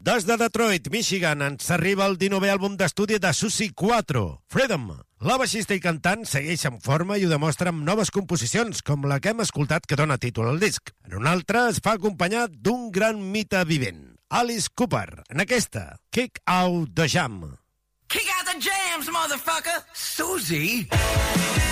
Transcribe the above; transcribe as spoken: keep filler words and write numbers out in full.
Des de Detroit, Michigan, ens arriba el dinovè àlbum d'estudi de Susi quatre, Freedom. La baixista i cantant segueix en forma i ho demostra amb noves composicions, com la que hem escoltat que dona títol al disc. En una altra es fa acompanyat d'un gran mite vivent, Alice Cooper. En aquesta, Kick Out the Jam. Kick out the jams, motherfucker! Susie!